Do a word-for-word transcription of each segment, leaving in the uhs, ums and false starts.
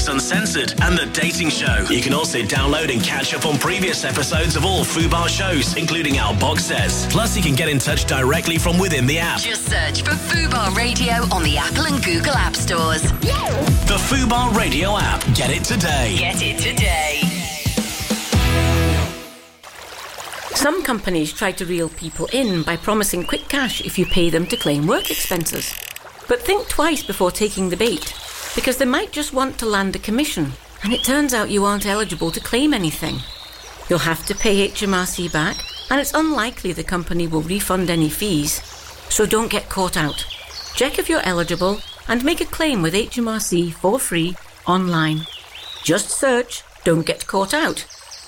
Politics Uncensored and The Dating Show. You can also download and catch up on previous episodes of all Fubar shows, including our box sets. Plus, you can get in touch directly from within the app. Just search for Fubar Radio on the Apple and Google App Stores. The Fubar Radio app. Get it today. Get it today. Some companies try to reel people in by promising quick cash if you pay them to claim work expenses. But think twice before taking the bait, because they might just want to land a commission, and it turns out you aren't eligible to claim anything. You'll have to pay H M R C back, and it's unlikely the company will refund any fees. So don't get caught out. Check if you're eligible and make a claim with H M R C for free online. Just search "Don't Get Caught Out."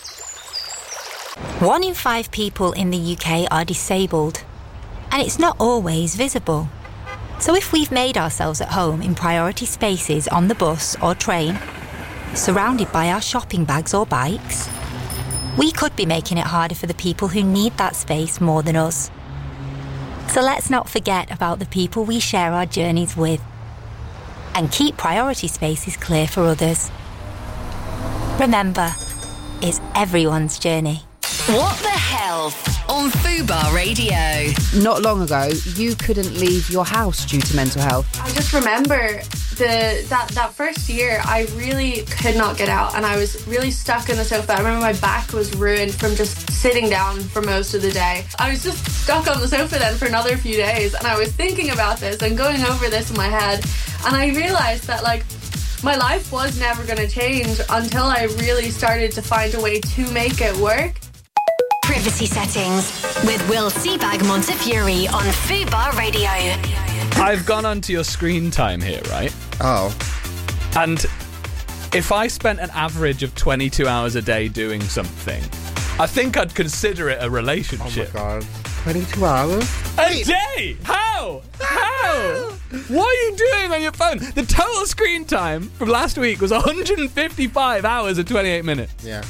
One in five people in the U K are disabled, and it's not always visible. So if we've made ourselves at home in priority spaces on the bus or train, surrounded by our shopping bags or bikes, we could be making it harder for the people who need that space more than us. So let's not forget about the people we share our journeys with, and keep priority spaces clear for others. Remember, it's everyone's journey. What the Health on Fubar Radio. Not long ago, you couldn't leave your house due to mental health. I just remember the that, that first year, I really could not get out, and I was really stuck in the sofa. I remember my back was ruined from just sitting down for most of the day. I was just stuck on the sofa then for another few days, and I was thinking about this and going over this in my head, and I realised that, like, my life was never going to change until I really started to find a way to make it work. Privacy Settings with Will Seabag Montefiore on Fubar Radio. I've gone onto your screen time here, right? Oh. And if I spent an average of twenty-two hours a day doing something, I think I'd consider it a relationship. Oh my God. twenty-two hours? A day? How? How? What are you doing on your phone? The total screen time from last week was one hundred fifty-five hours and twenty-eight minutes. Yeah.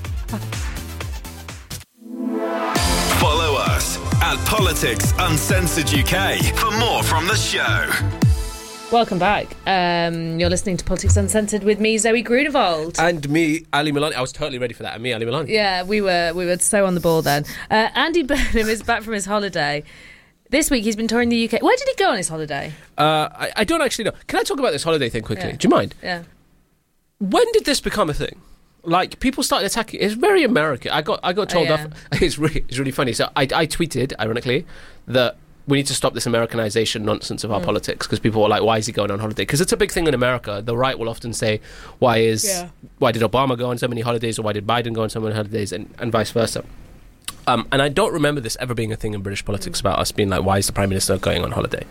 Follow us at Politics Uncensored U K for more from the show. Welcome back. Um, you're listening to Politics Uncensored with me, Zoe Grunewald. And me, Ali Milani. I was totally ready for that. And me, Ali Milani. Yeah, we were we were so on the ball then. Uh, Andy Burnham is back from his holiday. This week he's been touring the U K. Where did he go on his holiday? Uh, I, I don't actually know. Can I talk about this holiday thing quickly? Yeah. Do you mind? Yeah. When did this become a thing? Like, people started attacking. It's very American. I got I got told oh, yeah. off. It's really it's really funny. So I, I tweeted, ironically, that we need to stop this Americanization nonsense of our mm. politics, because people were like, why is he going on holiday? Because it's a big thing in America. The right will often say, why is yeah. why did Obama go on so many holidays, or why did Biden go on so many holidays, and, and vice versa. Um, and I don't remember this ever being a thing in British politics mm. about us being like, why is the Prime Minister going on holiday?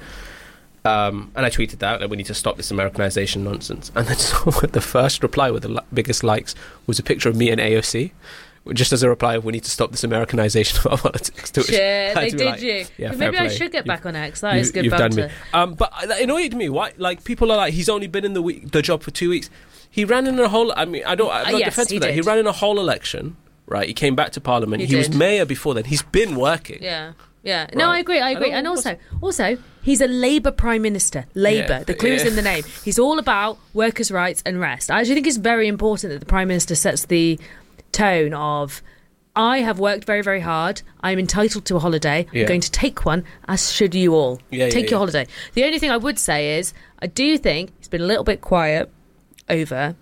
Um, and I tweeted that, that we need to stop this Americanization nonsense. And then so the first reply with the li- biggest likes was a picture of me and A O C, just as a reply of, we need to stop this Americanization of our politics. To Shit, they did like, you. Yeah, maybe I play. should get you've, back on X. That is good you've banter. Done me. Um, but it annoyed me. Why? Like, people are like, he's only been in the week, the job for two weeks. He ran in a whole. I mean, I don't. I'm not uh, yes, defensive he of that. did. He ran in a whole election. Right. He came back to Parliament. He, he was did. mayor before then. He's been working. Yeah. Yeah, no, right. I agree, I agree. I and also, also, he's a Labour Prime Minister. Labour, yeah, the clue's yeah. in the name. He's all about workers' rights and rest. I actually think it's very important that the Prime Minister sets the tone of, I have worked very, very hard. I'm entitled to a holiday. Yeah. I'm going to take one, as should you all. Yeah, take yeah, your yeah. holiday. The only thing I would say is, I do think he's been a little bit quiet over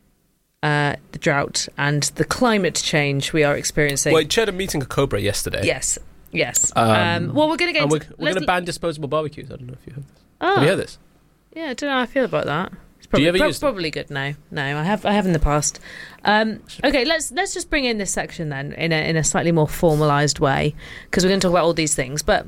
uh, the drought and the climate change we are experiencing. Well, he chaired a meeting at Cobra yesterday. Yes. Yes. Um, um, well, we're going to get. And into, we're we're going to ban disposable barbecues. I don't know if you heard this. Oh. Have you heard this? Yeah, I don't know how I feel about that. It's Do probably, you ever pro- use probably good. No, no, I have. I have in the past. Um, okay, let's let's just bring in this section then in a in a slightly more formalised way, because we're going to talk about all these things. But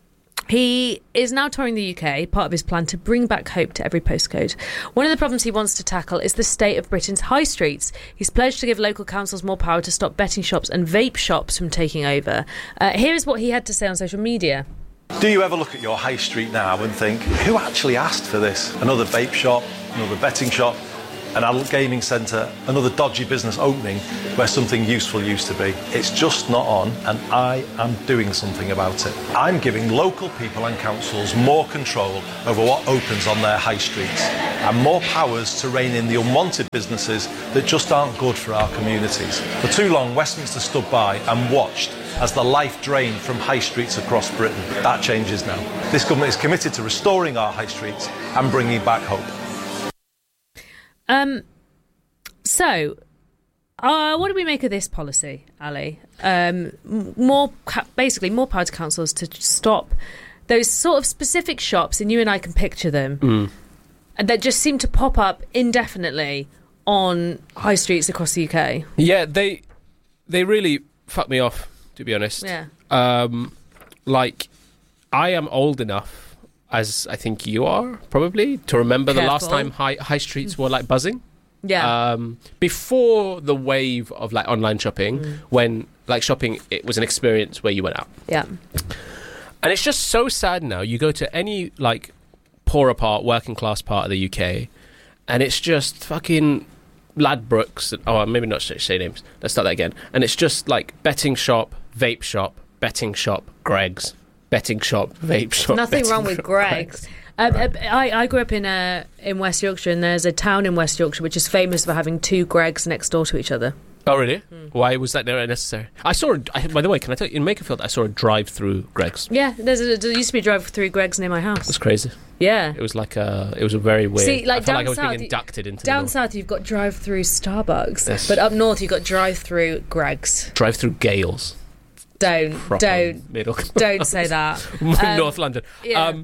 he is now touring the U K, part of his plan to bring back hope to every postcode. One of the problems he wants to tackle is the state of Britain's high streets. He's pledged to give local councils more power to stop betting shops and vape shops from taking over. Uh, here is what he had to say on social media. Do you ever look at your high street now and think, who actually asked for this? Another vape shop, another betting shop? an adult gaming centre, another dodgy business opening where something useful used to be. It's just not on, and I am doing something about it. I'm giving local people and councils more control over what opens on their high streets and more powers to rein in the unwanted businesses that just aren't good for our communities. For too long, Westminster stood by and watched as the life drained from high streets across Britain. That changes now. This government is committed to restoring our high streets and bringing back hope. Um. So, uh, what do we make of this policy, Ali? Um, more, basically, more power to councils to stop those sort of specific shops, and you and I can picture them, mm. and that just seem to pop up indefinitely on high streets across the U K. Yeah, they they really fuck me off, to be honest. Yeah. Um, like, I am old enough, as I think you are, probably, to remember Careful. the last time high high streets were, like, buzzing. Yeah. Um, before the wave of, like, online shopping, Mm. when, like, shopping, it was an experience where you went out. Yeah. And it's just so sad now. You go to any, like, poorer part, working class part of the U K, and it's just fucking Ladbrokes. And, oh, maybe not say names. Let's start that again. And it's just, like, betting shop, vape shop, betting shop, Greggs, betting shop, vape shop. Nothing betting wrong with shop, Greggs. Um, uh, I, I grew up in uh, in West Yorkshire, and there's a town in West Yorkshire which is famous for having two Greggs next door to each other. Oh, really? Mm. Why was that necessary? I saw, a, I, by the way, can I tell you, in Makerfield, I saw a drive-through Greggs. Yeah, there's a, there used to be a drive-through Greggs near my house. That's crazy. Yeah. It was like a, it was a very weird. See, like I felt down like I was south, being you- inducted into Down the south, you've got drive-through Starbucks, Yes. but up north, you've got drive-through Greggs. drive-through Gales. Don't, Proper don't, middle don't say that. Um, North London. yeah. Um,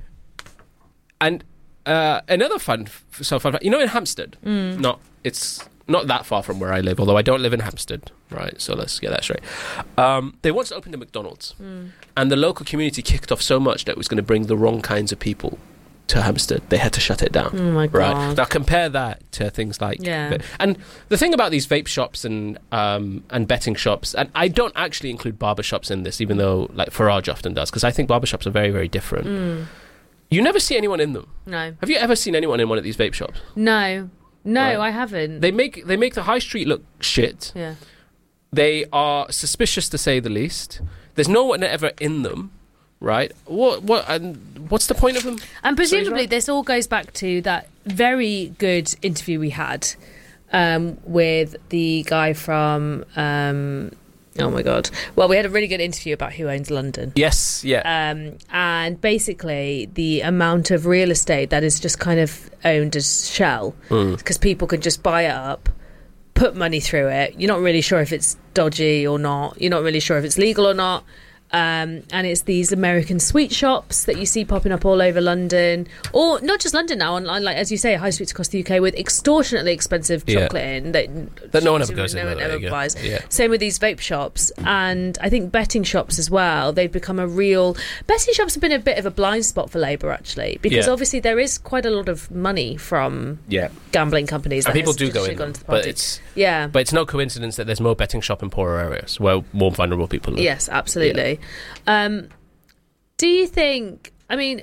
and uh, another fun, so fun fact, you know, in Hampstead, Mm. not it's not that far from where I live, although I don't live in Hampstead, right? So let's get that straight. Um, they once opened a McDonald's, Mm. and the local community kicked off so much that it was going to bring the wrong kinds of people to Hampstead. They had to shut it down. Oh my Right God. now, compare that to things like Yeah. and the thing about these vape shops and um, and betting shops, and I don't actually include barber shops in this, even though like Farage often does, because I think barber shops are very, very different. Mm. You never see anyone in them. No. Have you ever seen anyone in one of these vape shops? No. No, Right. I haven't. They make they make the high street look shit. Yeah. They are suspicious to say the least. There's no one ever in them, right? What what and what's the point of them? And So he's presumably, right. this all goes back to that very good interview we had um, with the guy from. Um, oh my God! Well, we had a really good interview about who owns London. Yes, yeah. Um, and basically, the amount of real estate that is just kind of owned as shell, Mm. because people can just buy it up, put money through it. You're not really sure if it's dodgy or not. You're not really sure if it's legal or not. Um, and it's these American sweet shops that you see popping up all over London, or not just London now, on, on like as you say, high streets across the U K with extortionately expensive Yeah. chocolate in that, That no one ever goes no in, one though, there ever you go. buys. Yeah. Same with these vape shops, and I think betting shops as well. They've become a real betting shops have been a bit of a blind spot for Labour actually, because Yeah. obviously there is quite a lot of money from Yeah. gambling companies. And that people has do go traditionally in gone them, to the but party. it's yeah. but it's no coincidence that there's more betting shop in poorer areas where more vulnerable people live. Yes, absolutely. Um, do you think? I mean,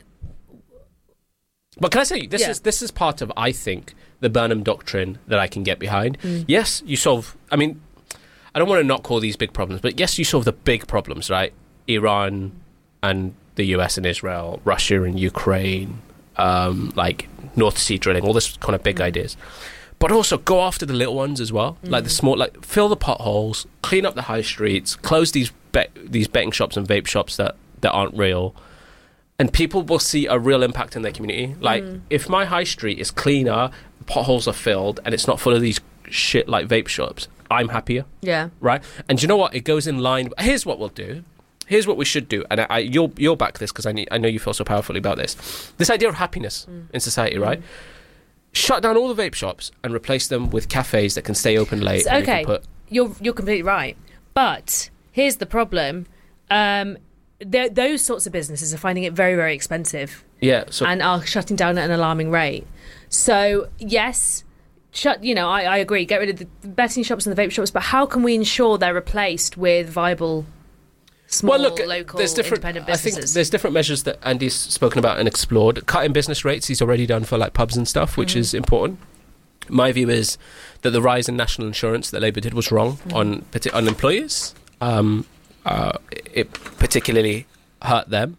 But can I say this Yeah. is this is part of, I think, the Burnham doctrine that I can get behind. Mm. Yes, you solve. I mean, I don't want to not call these big problems, but yes, you solve the big problems, right? Iran and the U S and Israel, Russia and Ukraine, um, like North Sea drilling, all this kind of big ideas. But also go after the little ones as well, like the small, like fill the potholes, clean up the high streets, close these bet these betting shops and vape shops that, that aren't real, and people will see a real impact in their community. Like Mm. if my high street is cleaner, the potholes are filled, and it's not full of these shit like vape shops, I'm happier, yeah. right? And do you know what? It goes in line. Here's what we'll do. Here's what we should do, and I, I, you'll you'll back this because I need, I know you feel so powerfully about this. This idea of happiness Mm. in society, right? Shut down all the vape shops and replace them with cafes that can stay open late. So, and you can okay, put, you're you're completely right. But here's the problem: um, th- those sorts of businesses are finding it very, very expensive, yeah. So and are shutting down at an alarming rate. So yes, shut. You know, I, I agree. Get rid of the betting shops and the vape shops. But how can we ensure they're replaced with viable, small, well, look, local, there's different. independent I businesses? think there's different measures that Andy's spoken about and explored. Cutting business rates, he's already done for like pubs and stuff, which Mhm. is important. My view is that the rise in national insurance that Labour did was wrong mm. on on employers. Um, uh, it particularly hurt them.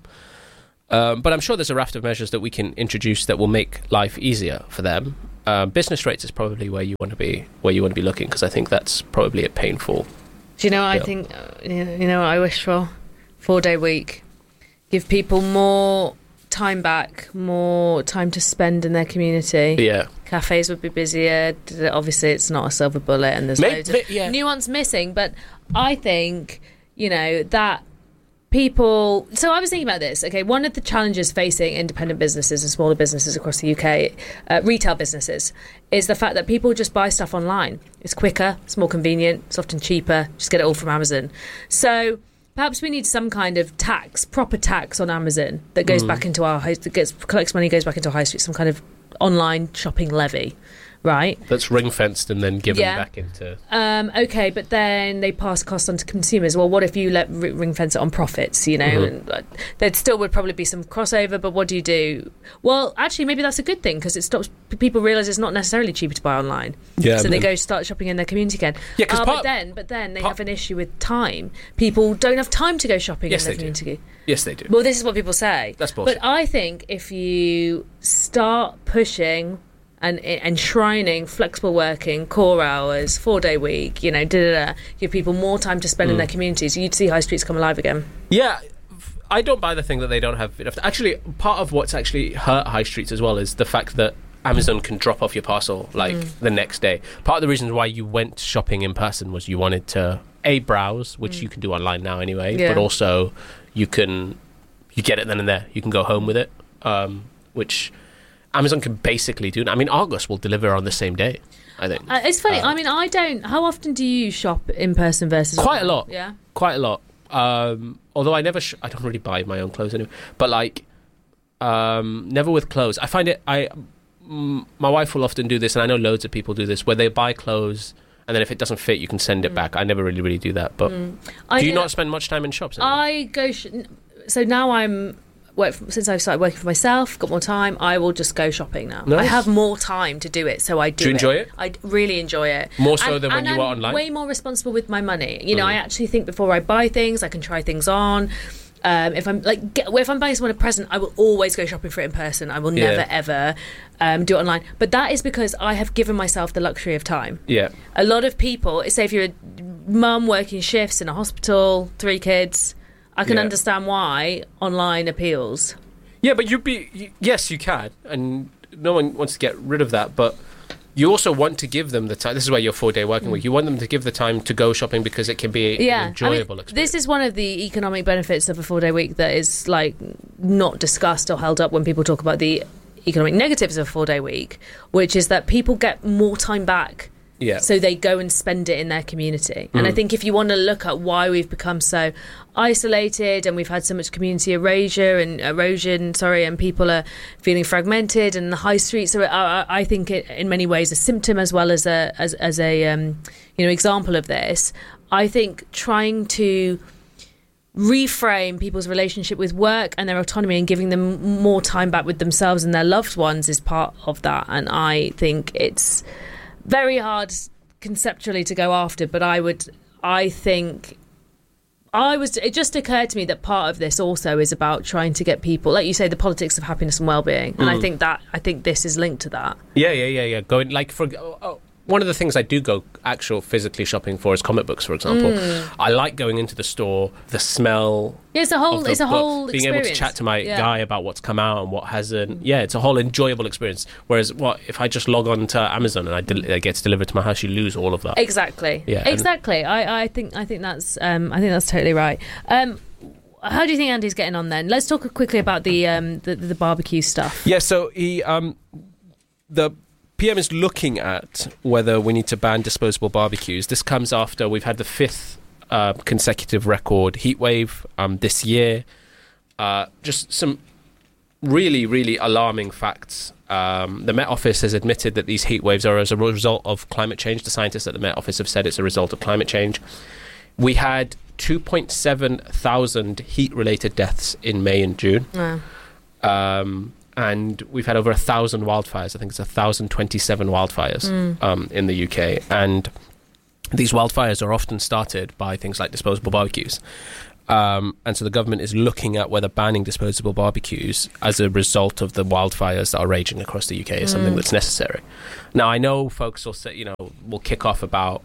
Um, but I'm sure there's a raft of measures that we can introduce that will make life easier for them. Uh, business rates is probably where you want to be, where you want to be looking, because I think that's probably a painful. Do you know what bill. I think? Uh, you know what I wish for? Four day week. Give people more time back, more time to spend in their community. Yeah. Cafes would be busier. Obviously, it's not a silver bullet, and there's Maybe, loads of yeah. nuance missing. But I think, you know, that people... So I was thinking about this. Okay, one of the challenges facing independent businesses and smaller businesses across the U K, uh, retail businesses, is the fact that people just buy stuff online. It's quicker, it's more convenient, it's often cheaper. Just get it all from Amazon. So... perhaps we need some kind of tax, proper tax on Amazon that goes mm. back into our high, that gets collects money, goes back into our high street, some kind of online shopping levy, right? That's ring fenced and then given yeah. back into. Um, okay, but then they pass costs on to consumers. Well, what if you let r- ring fence it on profits? You know, Mm-hmm. and, uh, there still would probably be some crossover. But what do you do? Well, actually, maybe that's a good thing because it stops p- people realise it's not necessarily cheaper to buy online. Yeah, so I they mean, go start shopping in their community again. Yeah, 'cause uh, part- but then, but then they part- have an issue with time. People don't have time to go shopping Yes, in their they do. community. Yes, they do. Well, this is what people say. That's bullshit. But I think if you start pushing and enshrining flexible working, core hours, four day week, you know, da da da, give people more time to spend Mm. in their communities, you'd see high streets come alive again. Yeah, f- I don't buy the thing that they don't have enough. Actually, part of what's actually hurt high streets as well is the fact that Amazon can drop off your parcel like Mm. the next day. Part of the reasons why you went shopping in person was you wanted to a browse, which Mm. you can do online now anyway, Yeah. but also you can you get it then and there. You can go home with it, um, which Amazon can basically do. I mean, Argos will deliver on the same day, I think. Uh, it's funny. Uh, I mean, I don't. How often do you shop in person versus Quite a online? lot. Yeah. Quite a lot. Um, although I never, sh- I don't really buy my own clothes anyway. But like, um, never with clothes. I find it. I, mm, my wife will often do this, and I know loads of people do this, where they buy clothes, and then if it doesn't fit, you can send it Mm. back. I never really, really do that. But Mm. I do you know- not spend much time in shops anymore? I go. Sh- so now I'm. Work for, since I've started working for myself, got more time, I will just go shopping now. Nice. I have more time to do it, so I do. Do you enjoy it? I d- really enjoy it. More so And- than when and you I'm were online? Way more responsible with my money. You know, Mm. I actually think before I buy things, I can try things on. Um, if I'm like, get, if I'm buying someone a present, I will always go shopping for it in person. I will never Yeah. ever um, do it online. But that is because I have given myself the luxury of time. Yeah. A lot of people, say if you're a mum working shifts in a hospital, three kids, I can Yeah. understand why online appeals. Yeah, but you'd be... y- yes, you can. And no one wants to get rid of that, but you also want to give them the time. This is why your four-day working week. You want them to give the time to go shopping because it can be Yeah, an enjoyable I mean, experience. this is one of the economic benefits of a four-day week that is like not discussed or held up when people talk about the economic negatives of a four-day week, which is that people get more time back. Yeah. So they go and spend it in their community. And I Mm. think if you want to look at why we've become so isolated and we've had so much community erasure and erosion, sorry, and people are feeling fragmented and the high streets are, are I think it in many ways a symptom as well as a as, as a um, you know example of this. I think trying to reframe people's relationship with work and their autonomy and giving them more time back with themselves and their loved ones is part of that. And I think it's very hard conceptually to go after, but I would, I think, I was, it just occurred to me that part of this also is about trying to get people, like you say, the politics of happiness and well-being. And I Mm. think that, I think this is linked to that. Yeah, yeah, yeah, yeah. Going like for oh, oh, one of the things I do go actual physically shopping for is comic books, for example. Mm. I like going into the store, the smell. Yeah, it's a whole, of the it's a book, whole being experience. able to chat to my Yeah. guy about what's come out and what hasn't. Yeah, it's a whole enjoyable experience. Whereas, what if I just log on to Amazon and I del- it gets delivered to my house? You lose all of that. Exactly. Yeah, and- Exactly. I, I think I think that's um, I think that's totally right. Um, how do you think Andy's getting on then? Let's talk quickly about the um, the, the barbecue stuff. Yeah, so he, um, the P M is looking at whether we need to ban disposable barbecues. This comes after we've had the fifth uh, consecutive record heat wave um, this year. Uh, just some really, really alarming facts. Um, the Met Office has admitted that these heat waves are as a result of climate change. The scientists at the Met Office have said it's a result of climate change. We had two point seven thousand heat-related deaths in May and June. Wow. Um, and we've had over a thousand wildfires. I think it's a thousand twenty-seven wildfires mm. um, in the U K, and these wildfires are often started by things like disposable barbecues. Um, and so the government is looking at whether banning disposable barbecues as a result of the wildfires that are raging across the U K is mm. something that's necessary. Now, I know folks will say, you know, will kick off about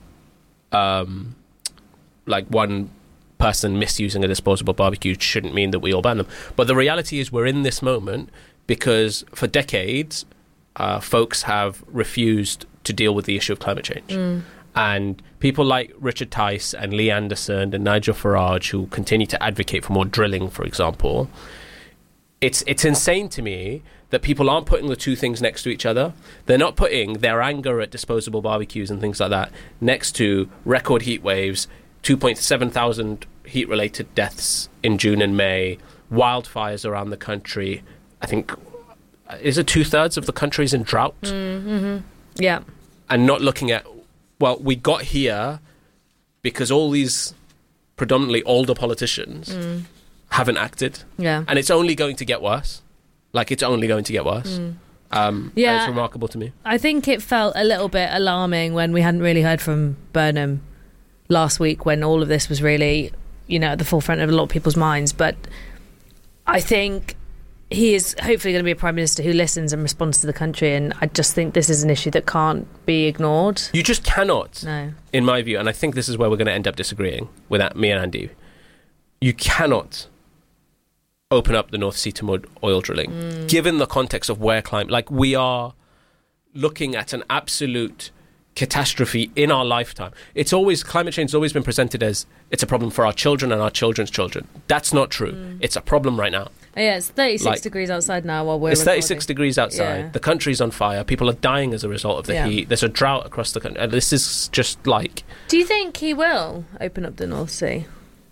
um, like one person misusing a disposable barbecue shouldn't mean that we all ban them. But the reality is we're in this moment because for decades, uh, folks have refused to deal with the issue of climate change. Mm. And people like Richard Tice and Lee Anderson and Nigel Farage, who continue to advocate for more drilling, for example, it's it's insane to me that people aren't putting the two things next to each other. They're not putting their anger at disposable barbecues and things like that next to record heat waves, two point seven thousand heat-related deaths in June and May, wildfires around the country. I think, is it two-thirds of the country's in drought? Mm-hmm. Yeah. And not looking at, well, we got here because all these predominantly older politicians mm. haven't acted. Yeah. And it's only going to get worse. Like, it's only going to get worse. Mm. Um, yeah. It's remarkable to me. I think it felt a little bit alarming when we hadn't really heard from Burnham last week, when all of this was really, you know, at the forefront of a lot of people's minds. But I think he is hopefully going to be a Prime Minister who listens and responds to the country, and I just think this is an issue that can't be ignored. You just cannot, no. in my view, and I think this is where we're going to end up disagreeing with that, me and Andy. You cannot open up the North Sea to more oil drilling, mm. given the context of where climate... Like, we are looking at an absolute catastrophe in our lifetime. It's always... Climate change has always been presented as it's a problem for our children and our children's children. That's not true. Mm. It's a problem right now. Oh, yeah, it's thirty-six like, degrees outside now while we're It's recording. thirty-six degrees outside. Yeah. The country's on fire. People are dying as a result of the yeah. heat. There's a drought across the country. And this is just like... Do you think he will open up the North Sea?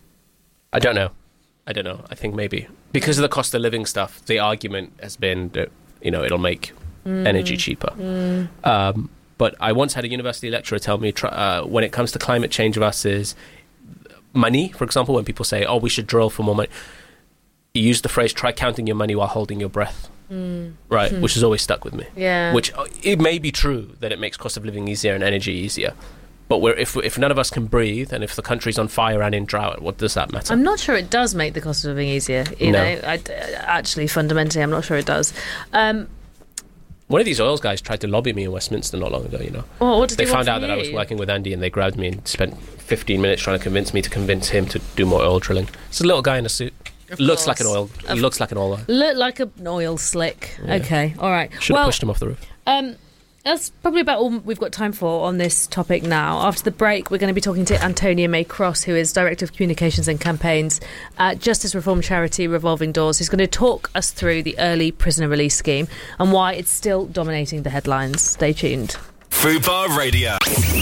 I don't know. I don't know. I think maybe. Because of the cost of living stuff, the argument has been that, you know, it'll make mm. energy cheaper. Mm. Um, but I once had a university lecturer tell me uh, when it comes to climate change versus money, for example, when people say, oh, we should drill for more money, he used the phrase, try counting your money while holding your breath. Mm. Right, Hmm. which has always stuck with me. Yeah. Which, uh, it may be true that it makes cost of living easier and energy easier. But we're, if if none of us can breathe, and if the country's on fire and in drought, what does that matter? I'm not sure it does make the cost of living easier. You no. know, I, actually, fundamentally, I'm not sure it does. Um, One of these oil guys tried to lobby me in Westminster not long ago, you know. Oh, what did they he found want out from that you? I was working with Andy, and they grabbed me and spent fifteen minutes trying to convince me to convince him to do more oil drilling. It's a little guy in a suit. Of looks course. like an oil. He Of looks like an oil guy. Look like an oil slick. Yeah. Okay, all right. Should have well, pushed him off the roof. Um, that's probably about all we've got time for on this topic now. After the break, we're going to be talking to Antonia May Cross, who is Director of Communications and Campaigns at Justice Reform charity Revolving Doors, who's going to talk us through the early prisoner release scheme and why it's still dominating the headlines. Stay tuned. Fubar Radio.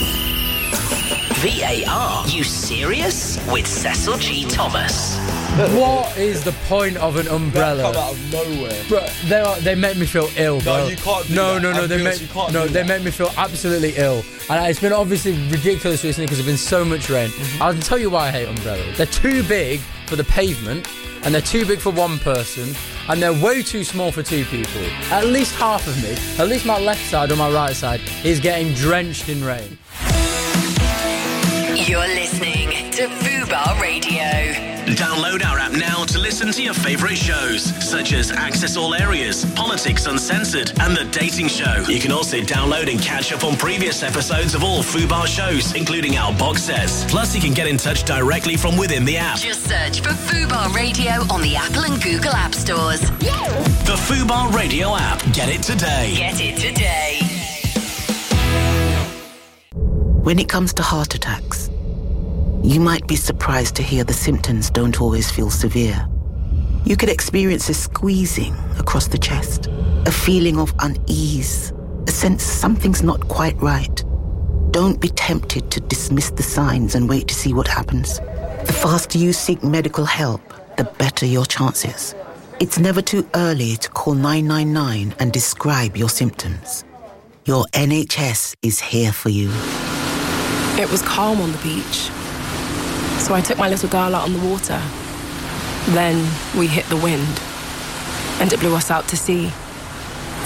V A R, you serious? With Cecil G. Thomas. What is the point of an umbrella? That come out of nowhere. Bro, they are, they make me feel ill, bro. No, you can't do no, that. No, no, I'm they honest, make you can't no, do they that. make me feel absolutely ill. And it's been obviously ridiculous recently because there's been so much rain. Mm-hmm. I'll tell you why I hate umbrellas. They're too big for the pavement, and they're too big for one person, and they're way too small for two people. At least half of me, at least my left side or my right side, is getting drenched in rain. You're listening to Fubar Radio. Download our app now to listen to your favourite shows, such as Access All Areas, Politics Uncensored, and The Dating Show. You can also download and catch up on previous episodes of all Fubar shows, including our box sets. Plus, you can get in touch directly from within the app. Just search for Fubar Radio on the Apple and Google App Stores. The Fubar Radio app. Get it today. Get it today. When it comes to heart attacks, you might be surprised to hear the symptoms don't always feel severe. You could experience a squeezing across the chest, a feeling of unease, a sense something's not quite right. Don't be tempted to dismiss the signs and wait to see what happens. The faster you seek medical help, the better your chances. It's never too early to call nine nine nine and describe your symptoms. Your N H S is here for you. It was calm on the beach, so I took my little girl out on the water. Then we hit the wind, and it blew us out to sea.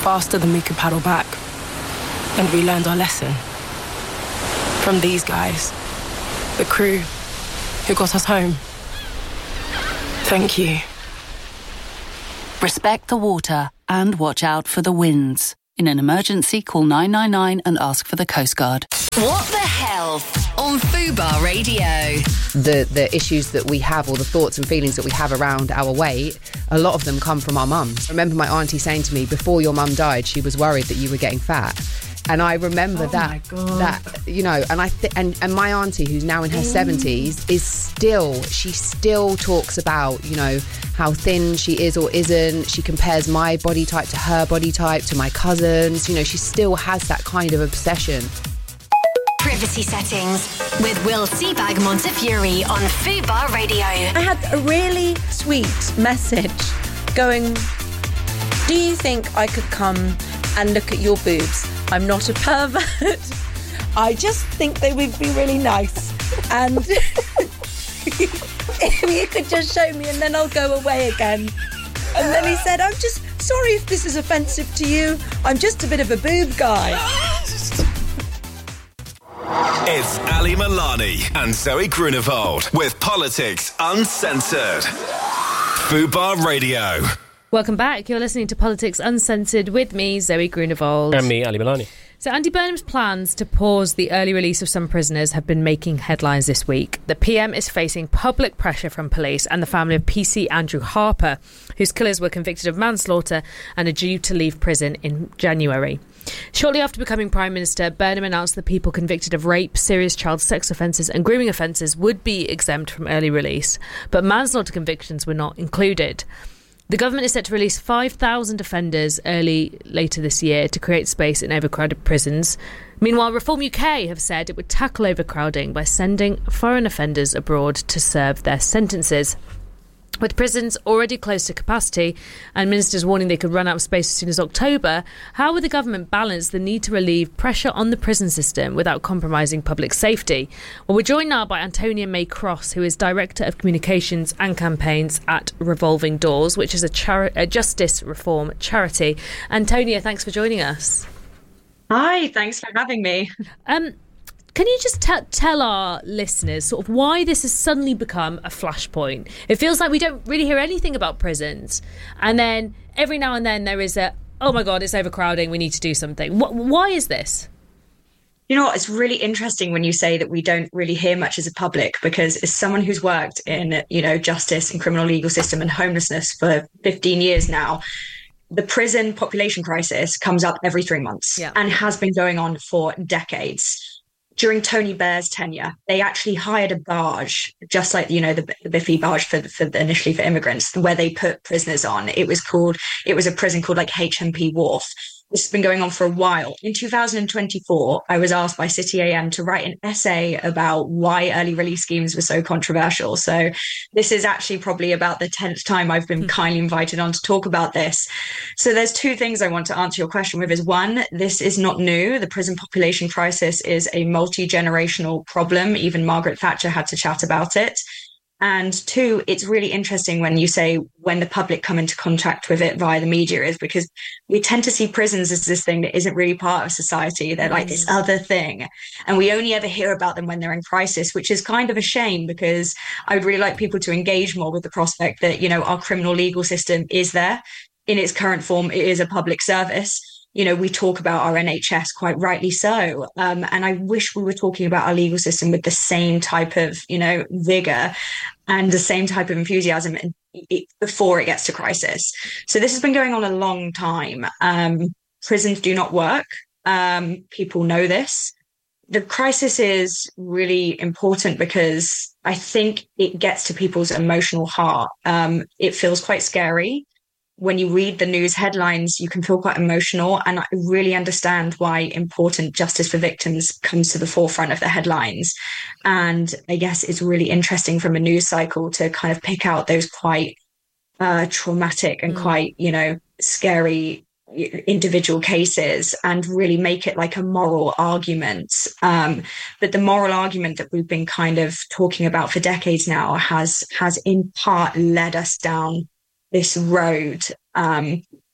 faster than we could paddle back. And we learned our lesson. From these guys, the crew who got us home. Thank you. Respect the water and watch out for the winds. In an emergency, call nine nine nine and ask for the Coast Guard. What the Health on Fubar Radio. The the issues that we have, or the thoughts and feelings that we have around our weight, a lot of them come from our mums. I remember my auntie saying to me, before your mum died, she was worried that you were getting fat. And I remember Oh that, my God. that you know, and I th- and and my auntie, who's now in her seventies, is still she still talks about, you know, how thin she is or isn't. She compares my body type to her body type, to my cousins. You know, she still has that kind of obsession. Privacy Settings with Will Seabag Montefiore on Fubar Radio. I had a really sweet message going, do you think I could come and look at your boobs? I'm not a pervert. I just think they would be really nice. And if you could just show me and then I'll go away again. And then he said, I'm just sorry if this is offensive to you. I'm just a bit of a boob guy. It's Ali Milani and Zoe Grunewald with Politics Uncensored. Fubar Radio. Welcome back. You're listening to Politics Uncensored with me, Zoe Grunewald. And me, Ali Milani. So Andy Burnham's plans to pause the early release of some prisoners have been making headlines this week. The P M is facing public pressure from police and the family of P C Andrew Harper, whose killers were convicted of manslaughter and are due to leave prison in January. Shortly after becoming Prime Minister, Burnham announced that people convicted of rape, serious child sex offences and grooming offences would be exempt from early release, but manslaughter convictions were not included. The government is set to release five thousand offenders early later this year to create space in overcrowded prisons. Meanwhile, Reform U K have said it would tackle overcrowding by sending foreign offenders abroad to serve their sentences. With prisons already close to capacity and ministers warning they could run out of space as soon as October, how would the government balance the need to relieve pressure on the prison system without compromising public safety? Well, we're joined now by Antonia May Cross, who is Director of Communications and Campaigns at Revolving Doors, which is a, chari- a justice reform charity. Antonia, thanks for joining us. Hi, thanks for having me. Um, Can you just t- tell our listeners sort of why this has suddenly become a flashpoint? It feels like we don't really hear anything about prisons. And then every now and then there is a, oh my God, it's overcrowding, we need to do something. Wh- why is this? You know what, it's really interesting when you say that we don't really hear much as a public, because as someone who's worked in, you know, justice and criminal legal system and homelessness for fifteen years now, the prison population crisis comes up every three months yeah. and has been going on for decades. During Tony Blair's tenure, they actually hired a barge, just like, you know, the, the Biffy barge for, for initially for immigrants, where they put prisoners on. It was called, it was a prison called like H M P Wharf. This has been going on for a while. In two thousand twenty-four, I was asked by City A M to write an essay about why early release schemes were so controversial. So this is actually probably about the tenth time I've been kindly invited on to talk about this. So there's two things I want to answer your question with. Is one, this is not new. The prison population crisis is a multi-generational problem. Even Margaret Thatcher had to chat about it. And two, it's really interesting when you say when the public come into contact with it via the media, is because we tend to see prisons as this thing that isn't really part of society. They're like this other thing. And we only ever hear about them when they're in crisis, which is kind of a shame, because I would really like people to engage more with the prospect that, you know, our criminal legal system is there in its current form. It is a public service. You know, we talk about our N H S, quite rightly so. Um, and I wish we were talking about our legal system with the same type of, you know, vigor and the same type of enthusiasm it, before it gets to crisis. So this has been going on a long time. Um, prisons do not work. Um, people know this. The crisis is really important because I think it gets to people's emotional heart. Um, it feels quite scary. When you read the news headlines, you can feel quite emotional. And I really understand why important justice for victims comes to the forefront of the headlines. And I guess it's really interesting from a news cycle to kind of pick out those quite uh, traumatic and mm. quite, you know, scary individual cases and really make it like a moral argument. Um, but the moral argument that we've been kind of talking about for decades now has has in part led us down this road. Um,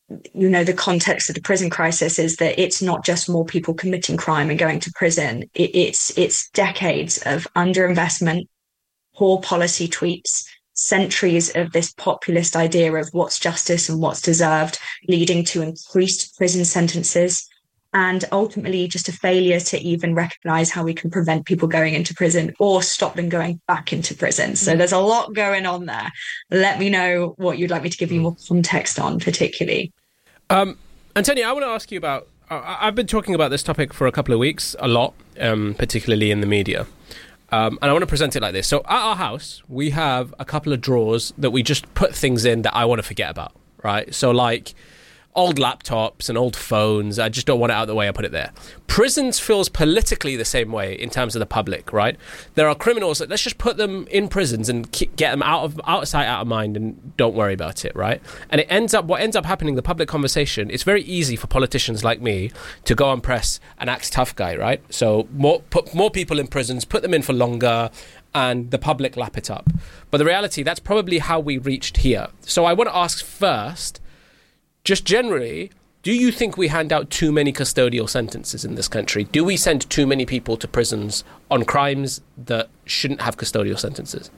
you know, the context of the prison crisis is that it's not just more people committing crime and going to prison. It, it's it's decades of underinvestment, poor policy tweaks, centuries of this populist idea of what's justice and what's deserved, leading to increased prison sentences, and ultimately just a failure to even recognise how we can prevent people going into prison or stop them going back into prison. So there's a lot going on there. Let me know what you'd like me to give you more context on, particularly. Um, Antonia, I want to ask you about, uh, I've been talking about this topic for a couple of weeks, a lot, um, particularly in the media. Um, and I want to present it like this. So at our house, we have a couple of drawers that we just put things in that I want to forget about, right? So like old laptops and old phones, I just don't want it out of the way, I put it there. Prisons feels politically the same way in terms of the public, right? There are criminals that let's just put them in prisons and get them out of out of sight, out of mind, and don't worry about it, right? And it ends up, what ends up happening, the public conversation, it's very easy for politicians like me to go and press an axe tough guy, right? So more put more people in prisons, put them in for longer, and the public lap it up. But the reality, that's probably how we reached here. So I want to ask first, just generally, do you think we hand out too many custodial sentences in this country? Do we send too many people to prisons on crimes that shouldn't have custodial sentences?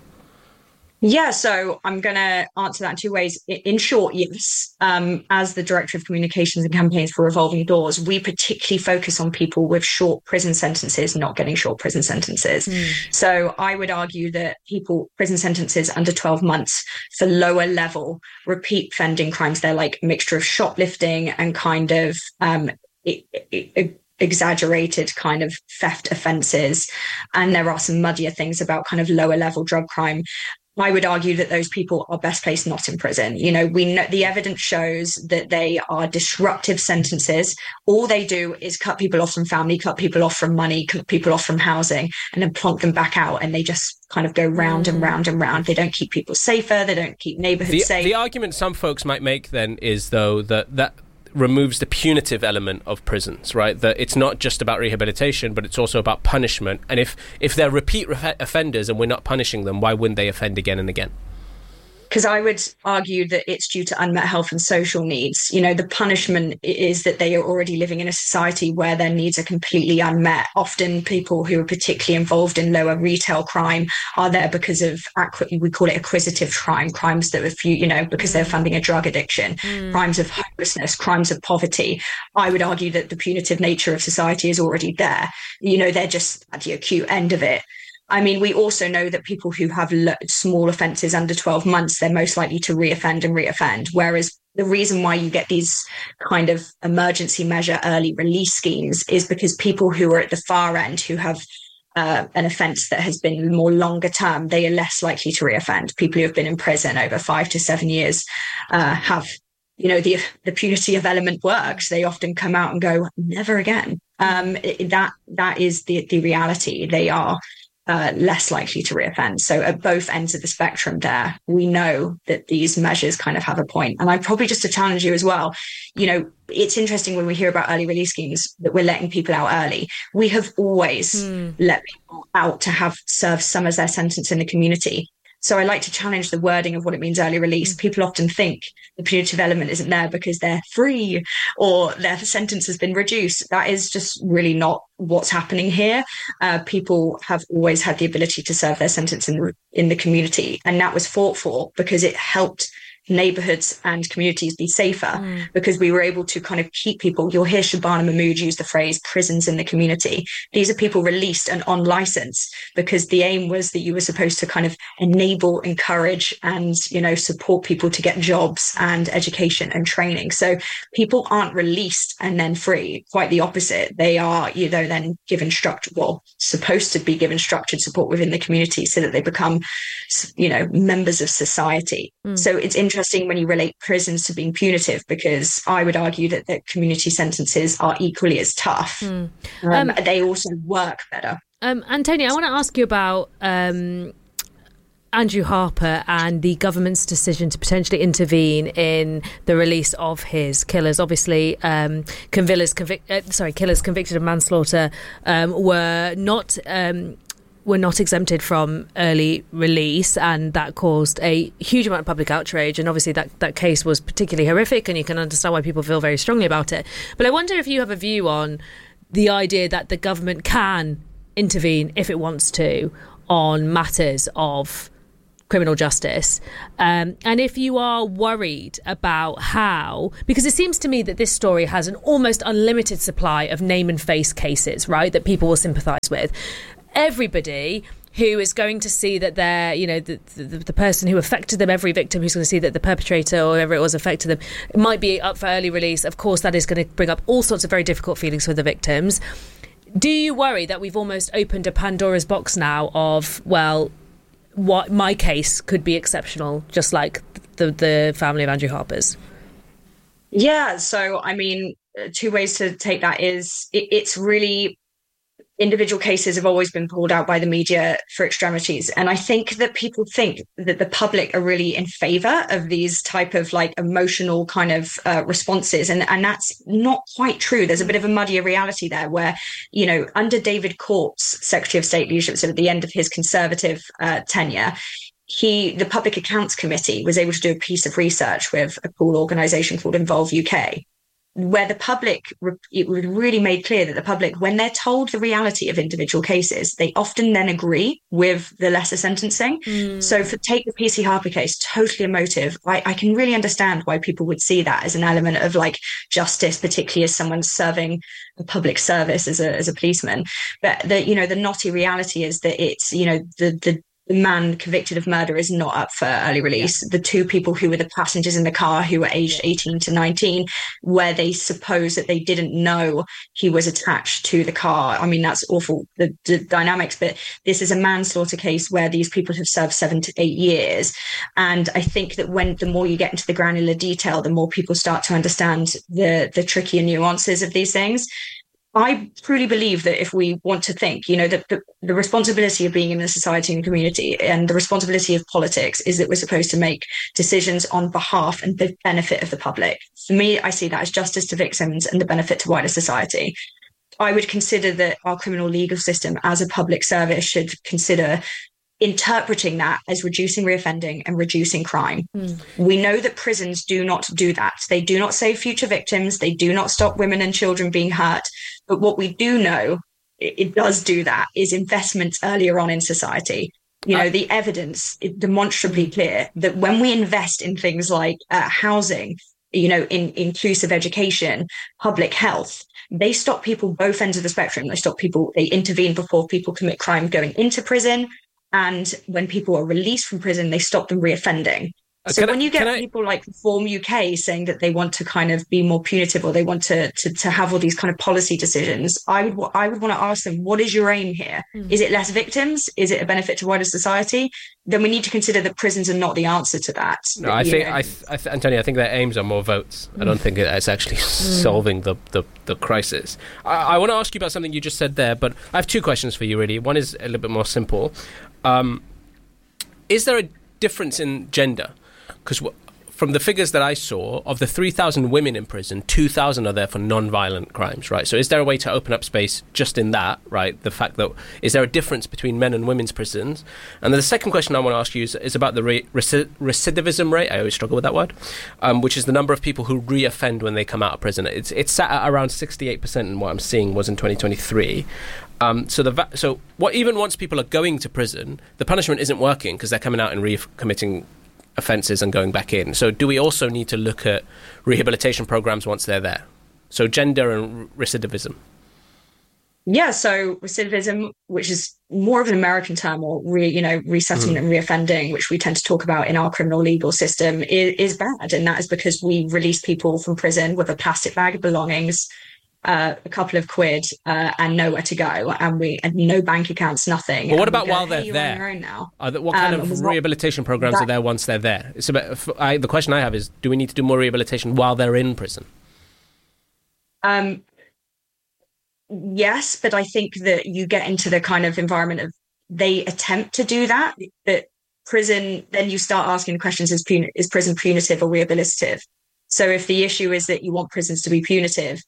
Yeah, so I'm going to answer that in two ways. In short, yes. Um, as the Director of Communications and Campaigns for Revolving Doors, we particularly focus on people with short prison sentences not getting short prison sentences. Mm. So I would argue that people, prison sentences under twelve months for lower level repeat offending crimes, they're like a mixture of shoplifting and kind of um, it, it, it, exaggerated kind of theft offences. And there are some muddier things about kind of lower level drug crime. I would argue that those people are best placed not in prison. You know, we know the evidence shows that they are disruptive sentences. All they do is cut people off from family, cut people off from money, cut people off from housing, and then plonk them back out. And they just kind of go round and round and round. They don't keep people safer. They don't keep neighbourhoods the, safe. The argument some folks might make then is, though, that that removes the punitive element of prisons, right? That it's not just about rehabilitation, but it's also about punishment. And if, if they're repeat re- offenders and we're not punishing them, why wouldn't they offend again and again? Because I would argue that it's due to unmet health and social needs. You know, the punishment is that they are already living in a society where their needs are completely unmet. Often people who are particularly involved in lower retail crime are there because of, we call it acquisitive crime, crimes that were, you know, because they're funding a drug addiction, mm. crimes of homelessness, crimes of poverty. I would argue that the punitive nature of society is already there. You know, they're just at the acute end of it. I mean, we also know that people who have lo- small offences under twelve months, they're most likely to reoffend and reoffend. Whereas the reason why you get these kind of emergency measure early release schemes is because people who are at the far end, who have uh, an offence that has been more longer term, they are less likely to reoffend. People who have been in prison over five to seven years uh, have, you know, the the punitive element works. They often come out and go, never again. Um, it, that that is the the reality. They are Uh, less likely to reoffend. So at both ends of the spectrum there, we know that these measures kind of have a point. And I probably just to challenge you as well, you know, it's interesting when we hear about early release schemes that we're letting people out early. We have always mm. let people out to have served some of their sentence in the community. So I like to challenge the wording of what it means early release. People often think the punitive element isn't there because they're free or their sentence has been reduced. That is just really not what's happening here. Uh, people have always had the ability to serve their sentence in, in the community. And that was fought for because it helped neighbourhoods and communities be safer mm. because we were able to kind of keep people. You'll hear Shabana Mahmood use the phrase prisons in the community. These are people released and on licence because the aim was that you were supposed to kind of enable, encourage and, you know, support people to get jobs and education and training. So people aren't released and then free. Quite the opposite. They are, you know, then given structured, well, supposed to be given structured support within the community so that they become, you know, members of society. Mm. So it's interesting when you relate prisons to being punitive, because I would argue that the community sentences are equally as tough. Mm. Um, um, they also work better. Um, Antonia, I want to ask you about um, Andrew Harper and the government's decision to potentially intervene in the release of his killers. Obviously, um, Convillers convic- uh, sorry, killers convicted of manslaughter um, were not... Um, were not exempted from early release, and that caused a huge amount of public outrage. And obviously that, that case was particularly horrific, and you can understand why people feel very strongly about it. But I wonder if you have a view on the idea that the government can intervene if it wants to on matters of criminal justice, um, and if you are worried about how, because it seems to me that this story has an almost unlimited supply of name and face cases, right, that people will sympathise with. Everybody who is going to see that they're, you know, the, the, the person who affected them, every victim who's going to see that the perpetrator or whoever it was affected them, might be up for early release. Of course, that is going to bring up all sorts of very difficult feelings for the victims. Do you worry that we've almost opened a Pandora's box now of, well, what my case could be exceptional, just like the the family of Andrew Harper's? Yeah, so I mean, two ways to take that is it, it's really, individual cases have always been pulled out by the media for extremities. And I think that people think that the public are really in favor of these type of like emotional kind of uh, responses. And, and that's not quite true. There's a bit of a muddier reality there where, you know, under David Corp's Secretary of State leadership, so at the end of his Conservative uh, tenure, he, the Public Accounts Committee was able to do a piece of research with a cool organisation called Involve U K, where the public, it was really made clear that the public, when they're told the reality of individual cases, they often then agree with the lesser sentencing. Mm. So for take the P C Harper case, totally emotive. I, I can really understand why people would see that as an element of like justice, particularly as someone serving a public service as a as a policeman. But the, you know, the knotty reality is that it's, you know, the the The man convicted of murder is not up for early release. Yeah. The two people who were the passengers in the car who were aged yeah. eighteen to nineteen, where they suppose that they didn't know he was attached to the car. I mean, that's awful, the, the dynamics, but this is a manslaughter case where these people have served seven to eight years. And I think that when the more you get into the granular detail, the more people start to understand the, the trickier nuances of these things. I truly believe that if we want to think, you know, that the, the responsibility of being in a society and community and the responsibility of politics is that we're supposed to make decisions on behalf and the benefit of the public. For me, I see that as justice to victims and the benefit to wider society. I would consider that our criminal legal system as a public service should consider interpreting that as reducing reoffending and reducing crime. Mm. We know that prisons do not do that. They do not save future victims. They do not stop women and children being hurt. But what we do know, it, it does do that, is investments earlier on in society. You know, uh, the evidence is demonstrably clear that when we invest in things like uh, housing, you know, in inclusive education, public health, they stop people both ends of the spectrum. They stop people, they intervene before people commit crime going into prison. And when people are released from prison, they stop them reoffending. Uh, so when I, you get I... people like Reform U K saying that they want to kind of be more punitive or they want to, to, to have all these kind of policy decisions, I would I would want to ask them, what is your aim here? Mm. Is it less victims? Is it a benefit to wider society? Then we need to consider that prisons are not the answer to that. No, I think, I, th- I th- Antonia, I think their aims are more votes. Mm. I don't think it's actually mm. solving the, the, the crisis. I, I want to ask you about something you just said there, but I have two questions for you, really. One is a little bit more simple. Um, is there a difference in gender? Because w- from the figures that I saw, of the three thousand women in prison, two thousand are there for non-violent crimes, right? So is there a way to open up space just in that, right? The fact that, is there a difference between men and women's prisons? And then the second question I want to ask you is, is about the re- reci- recidivism rate. I always struggle with that word, um, which is the number of people who reoffend when they come out of prison. It's, it's sat at around sixty-eight percent, and what I'm seeing was in twenty twenty-three. Um, so the va- so what even once people are going to prison, the punishment isn't working because they're coming out and re-committing offences and going back in. So do we also need to look at rehabilitation programs once they're there? So gender and recidivism. Yeah, so recidivism, which is more of an American term, or re, you know, resettlement mm. and reoffending, which we tend to talk about in our criminal legal system, is, is bad, and that is because we release people from prison with a plastic bag of belongings, Uh, a couple of quid uh, and nowhere to go, and we and no bank accounts, nothing. Well, what and about go, while hey, they're you're there? On your own now. Are there, what kind um, of rehabilitation programs that, are there once they're there? It's about, I, the question I have is, do we need to do more rehabilitation while they're in prison? Um, yes, but I think that you get into the kind of environment of they attempt to do that, but prison, then you start asking the questions: is, pun- is prison punitive or rehabilitative? So if the issue is that you want prisons to be punitive,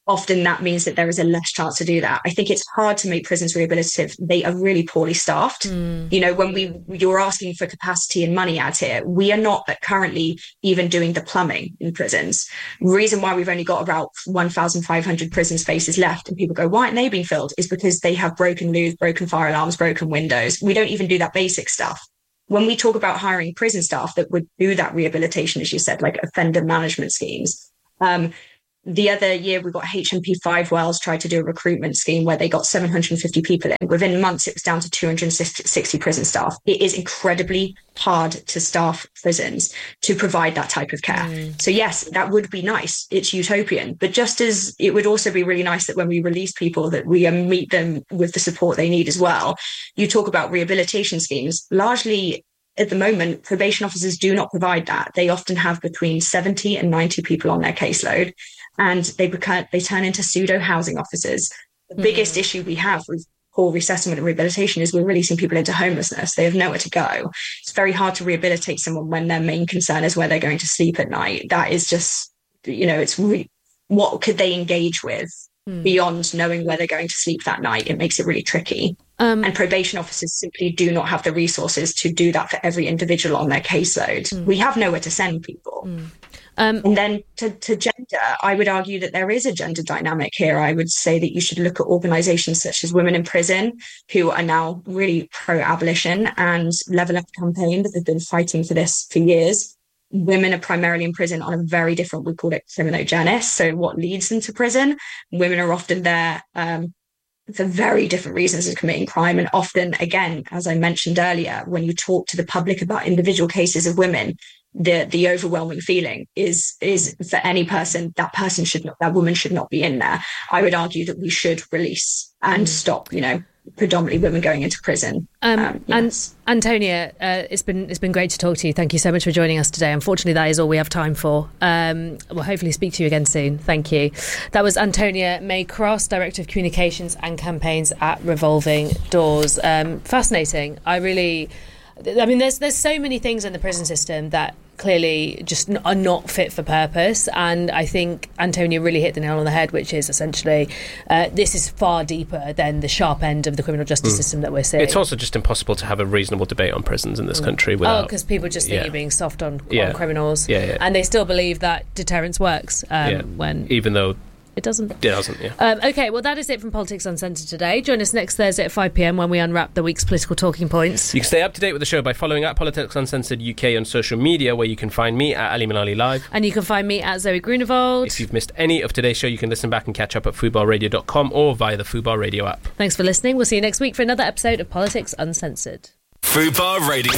often that means that there is a less chance to do that. I think it's hard to make prisons rehabilitative. They are really poorly staffed. Mm. You know, when we you're asking for capacity and money out here, we are not currently even doing the plumbing in prisons. Reason why we've only got about one thousand five hundred prison spaces left, and people go, why aren't they being filled? Is because they have broken loos, broken fire alarms, broken windows. We don't even do that basic stuff. When we talk about hiring prison staff that would do that rehabilitation, as you said, like offender management schemes, um, the other year, we got H M P Five Wells tried to do a recruitment scheme where they got seven hundred fifty people in. Within months, it was down to two hundred sixty prison staff. It is incredibly hard to staff prisons to provide that type of care. Mm. So yes, that would be nice. It's utopian. But just as it would also be really nice that when we release people that we um, meet them with the support they need as well. You talk about rehabilitation schemes. Largely, at the moment, probation officers do not provide that. They often have between seventy and ninety people on their caseload. And they become, they turn into pseudo housing officers. The mm-hmm. biggest issue we have with poor resettlement and rehabilitation is we're releasing people into homelessness. They have nowhere to go. It's very hard to rehabilitate someone when their main concern is where they're going to sleep at night. That is just, you know, it's really, what could they engage with mm. beyond knowing where they're going to sleep that night? It makes it really tricky. Um, and probation officers simply do not have the resources to do that for every individual on their caseload. Mm. We have nowhere to send people. Mm. Um, and then to, to gender, I would argue that there is a gender dynamic here. I would say that you should look at organisations such as Women in Prison, who are now really pro-abolition, and Level Up Campaign, that have been fighting for this for years. Women are primarily in prison on a very different, we call it criminogenesis, so what leads them to prison. Women are often there um, for very different reasons of committing crime. And often, again, as I mentioned earlier, when you talk to the public about individual cases of women, the the overwhelming feeling is is for any person, that person should not, that woman should not be in there. I would argue that we should release and mm. stop, you know, predominantly women going into prison. Um, um, yes. And Antonia, uh, it's been it's been great to talk to you. Thank you so much for joining us today. Unfortunately, that is all we have time for. Um, we'll hopefully speak to you again soon. Thank you. That was Antonia May Cross, Director of Communications and Campaigns at Revolving Doors. Um, fascinating. I really... I mean, there's there's so many things in the prison system that clearly just are not fit for purpose, and I think Antonia really hit the nail on the head, which is essentially uh, this is far deeper than the sharp end of the criminal justice mm. system that we're seeing. It's also just impossible to have a reasonable debate on prisons in this mm. country without... Oh, because people just think yeah. you're being soft on, yeah. on criminals, yeah, yeah. and they still believe that deterrence works um, yeah. when... Even though... It doesn't. It doesn't, yeah. Um, okay, well, that is it from Politics Uncensored today. Join us next Thursday at five p.m. when we unwrap the week's political talking points. You can stay up to date with the show by following at Politics Uncensored U K on social media, where you can find me at Ali Malali Live. And you can find me at Zoe Grunewald. If you've missed any of today's show, you can listen back and catch up at foodbar radio dot com or via the Foodbar Radio app. Thanks for listening. We'll see you next week for another episode of Politics Uncensored. Foodbar Radio.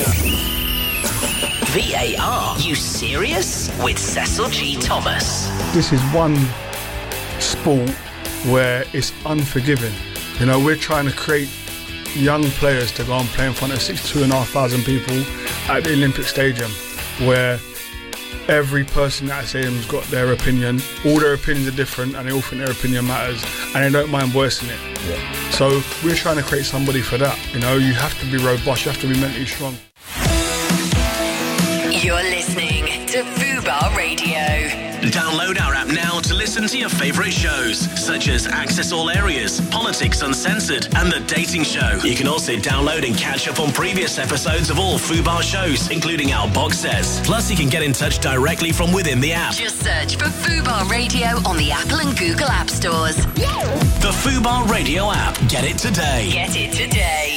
V A R, you serious? With Cecil G. Thomas. This is one sport where it's unforgiving. You know, we're trying to create young players to go and play in front of sixty-two and a half thousand people at the Olympic Stadium, where every person at that stadium's got their opinion. All their opinions are different, and they all think their opinion matters, and they don't mind voicing it. Yeah. So we're trying to create somebody for that. You know, you have to be robust, you have to be mentally strong. You're listening to Fubar Radio. Download our app now to listen to your favourite shows, such as Access All Areas, Politics Uncensored, and The Dating Show. You can also download and catch up on previous episodes of all Fubar shows, including our box sets. Plus, you can get in touch directly from within the app. Just search for Fubar Radio on the Apple and Google App Stores. The Fubar Radio app. Get it today. Get it today.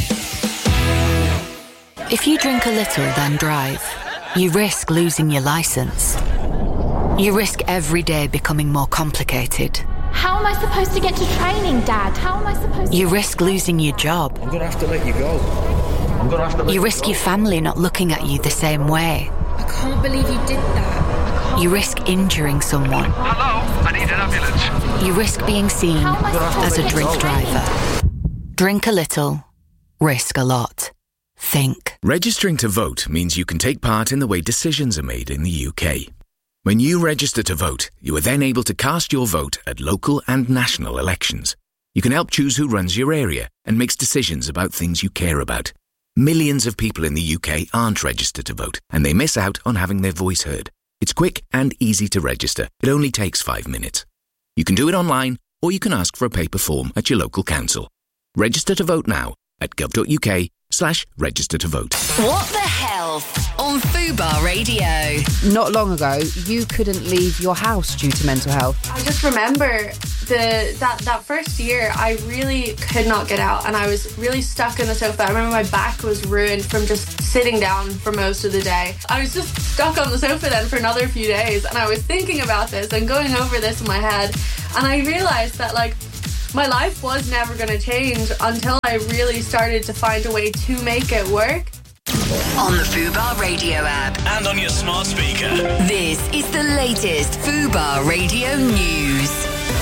If you drink a little, then drive, you risk losing your licence. You risk every day becoming more complicated. How am I supposed to get to training, Dad? How am I supposed to... You risk losing your job. I'm going to have to let you go. I'm going to have to let You you risk go. your family not looking at you the same way. I can't believe you did that. You risk injuring someone. Hello, I need an ambulance. You risk being seen as a drink driver. Drink a little, risk a lot. Think. Registering to vote means you can take part in the way decisions are made in the U K. When you register to vote, you are then able to cast your vote at local and national elections. You can help choose who runs your area and makes decisions about things you care about. Millions of people in the U K aren't registered to vote, and they miss out on having their voice heard. It's quick and easy to register. It only takes five minutes. You can do it online, or you can ask for a paper form at your local council. Register to vote now at gov.uk slash register to vote. What the Health on Fubar Radio. Not long ago, you couldn't leave your house due to mental health. I just remember the that, that first year, I really could not get out and I was really stuck on the sofa. I remember my back was ruined from just sitting down for most of the day. I was just stuck on the sofa then for another few days and I was thinking about this and going over this in my head, and I realised that, like, my life was never going to change until I really started to find a way to make it work. On the Fubar Radio app. And on your smart speaker. This is the latest Fubar Radio news.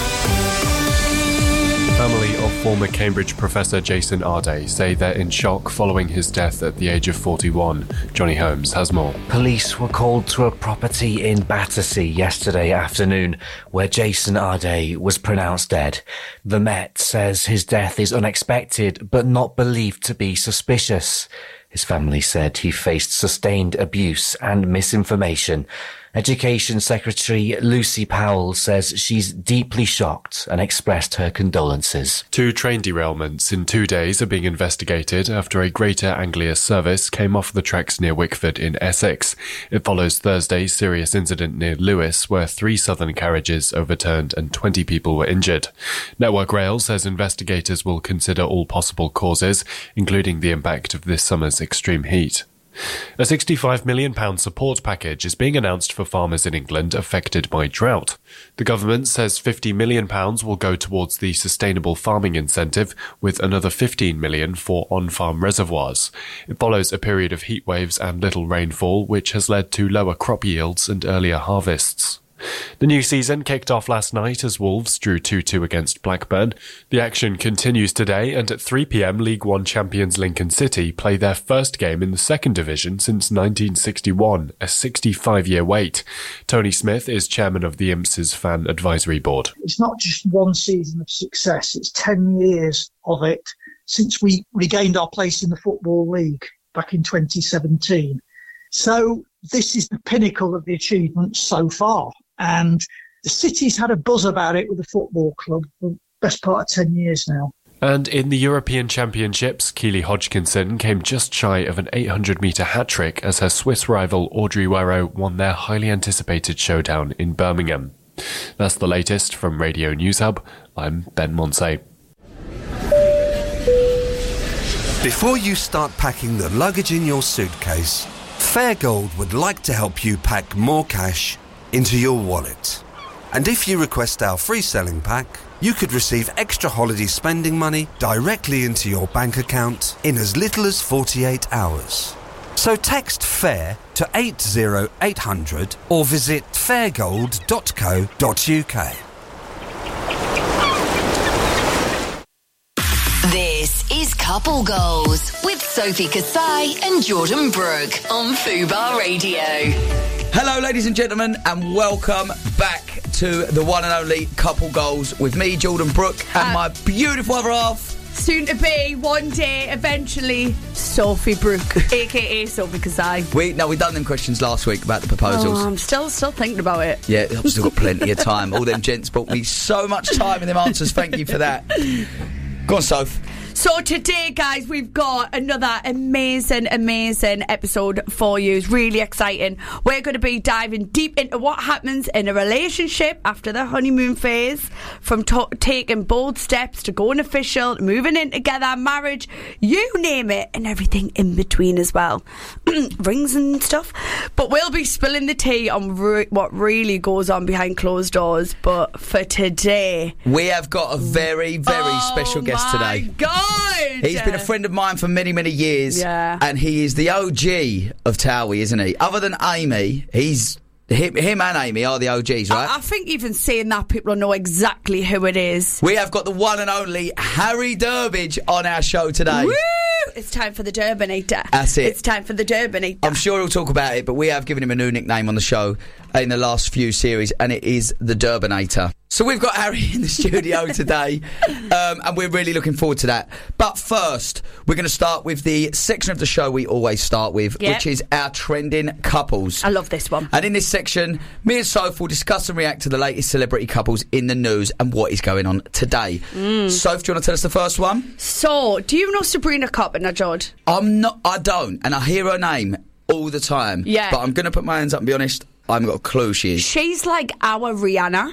Family of former Cambridge professor Jason Arday say they're in shock following his death at the age of forty-one. Johnny Holmes has more. Police were called to a property in Battersea yesterday afternoon where Jason Arday was pronounced dead. The Met says his death is unexpected but not believed to be suspicious. His family said he faced sustained abuse and misinformation. Education Secretary Lucy Powell says she's deeply shocked and expressed her condolences. Two train derailments in two days are being investigated after a Greater Anglia service came off the tracks near Wickford in Essex. It follows Thursday's serious incident near Lewes where three southern carriages overturned and twenty people were injured. Network Rail says investigators will consider all possible causes, including the impact of this summer's extreme heat. A sixty-five million pounds support package is being announced for farmers in England affected by drought. The government says fifty million pounds will go towards the sustainable farming incentive, with another fifteen million pounds for on-farm reservoirs. It follows a period of heat waves and little rainfall, which has led to lower crop yields and earlier harvests. The new season kicked off last night as Wolves drew two two against Blackburn. The action continues today, and at three p.m. League One champions Lincoln City play their first game in the second division since nineteen sixty-one, a sixty-five-year wait. Tony Smith is chairman of the I M S's Fan Advisory Board. It's not just one season of success, it's ten years of it since we regained our place in the Football League back in twenty seventeen. So this is the pinnacle of the achievements so far. And the city's had a buzz about it with the football club for the best part of ten years now. And in the European Championships, Keely Hodgkinson came just shy of an eight hundred metre hat-trick as her Swiss rival Audrey Werro won their highly anticipated showdown in Birmingham. That's the latest from Radio News Hub. I'm Ben Monsey. Before you start packing the luggage in your suitcase, Fairgold would like to help you pack more cash into your wallet. And if you request our free selling pack, you could receive extra holiday spending money directly into your bank account in as little as forty-eight hours. So text FAIR to eight zero eight hundred or visit fairgold dot co dot uk. This is Couple Goals with Sophie Kasai and Jordan Brooke on Fubar Radio. Hello, ladies and gentlemen, and welcome back to the one and only Couple Goals with me, Jordan Brooke, and uh, my beautiful other half. Soon to be, one day, eventually, Sophie Brooke, aka Sophie Kasai. We no, we done them questions last week about the proposals. Oh, I'm still still thinking about it. Yeah, I've still got plenty of time. All them gents brought me so much time in them answers. Thank you for that. Go on, Soph. So today, guys, we've got another amazing, amazing episode for you. It's really exciting. We're going to be diving deep into what happens in a relationship after the honeymoon phase, from to- taking bold steps to going official, moving in together, marriage, you name it, and everything in between as well. Rings and stuff. But we'll be spilling the tea on re- what really goes on behind closed doors. But for today, we have got a very, very oh special guest today. Oh my God! He's been a friend of mine for many, many years. Yeah. And he is the O G of Towie, isn't he? Other than Amy, he's him, him and Amy are the O Gs, right? I, I think even saying that, people know exactly who it is. We have got the one and only Harry Durbidge on our show today. Woo! It's time for the Durbinator. That's it. It's time for the Durbinator. I'm sure he'll talk about it, but we have given him a new nickname on the show in the last few series, and it is the Durbinator. So we've got Harry in the studio today, um, and we're really looking forward to that. But first, we're going to start with the section of the show we always start with, Yep. which is our trending couples. I love this one. And in this section, me and Soph will discuss and react to the latest celebrity couples in the news and what is going on today. Mm. Soph, do you want to tell us the first one? So, do you know Sabrina Carpenter, George? I'm not. I don't, and I hear her name all the time. Yeah. But I'm going to put my hands up and be honest. I haven't got a clue who she is. She's like our Rihanna.